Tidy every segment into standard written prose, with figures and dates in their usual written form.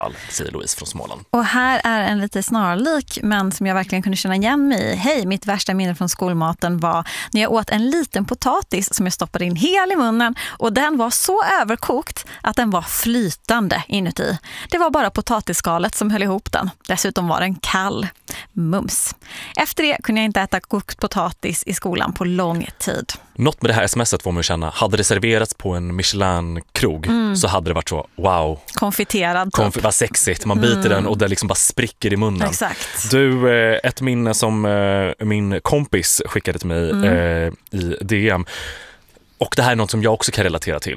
säger Louise från Småland. Och här är en lite snarlik, men som jag verkligen kunde känna igen mig i. Hej, mitt värsta minne från skolmaten var när jag åt en liten potatis som jag stoppade in hel i munnen, och den var så överkokt att den var flytande inuti. Det var bara potatisskalet som höll ihop den. Dessutom var den kall. Mums. Efter det kunde jag inte äta kokt potatis i skolan på lång tid. Något med det här smset får man ju känna, hade det serverats på en Michelin-krog så hade det varit så, wow. Konfiterad. Vad sexigt. Man biter den och det liksom bara spricker i munnen. Exakt. Du, ett minne som min kompis skickade till mig i DM. Och det här är något som jag också kan relatera till.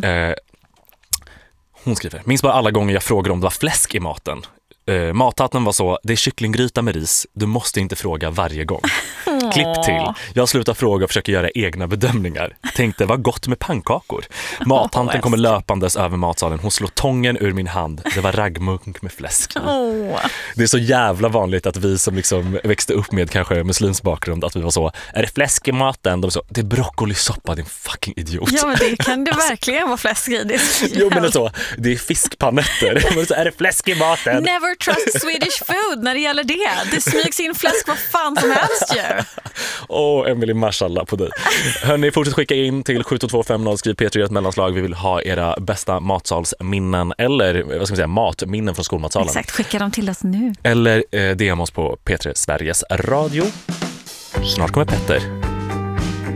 Hon skriver, minns bara alla gånger jag frågade om det var fläsk i maten. Mathatten var så, det är kycklinggryta med ris, du måste inte fråga varje gång. Klipp till, jag slutar fråga och försöker göra egna bedömningar. Tänkte, vad gott med pannkakor. Mathanten kommer löpandes över matsalen, hon slår tången ur min hand. Det var raggmunk med fläsk. Det är så jävla vanligt att vi som liksom växte upp med kanske muslims bakgrund, att vi var så, är det fläsk i maten? De så, det är broccolisoppa, din fucking idiot. Ja, men det kan det verkligen vara fläsk i. Det jo, men det är fiskpanetter. Så är det fläsk i maten? Never trust Swedish food när det gäller det. Det smygs in fläsk vad fan som helst ju. Emily, mashallah på dig. Hörrni, fortsätt skicka in till 72250, skriv P3 i ett mellanslag. Vi vill ha era bästa matsalsminnen eller vad ska man säga, matminnen från skolmatsalen. Exakt, skicka dem till oss nu. Eller DM oss på P3 Sveriges Radio. Snart kommer Petter.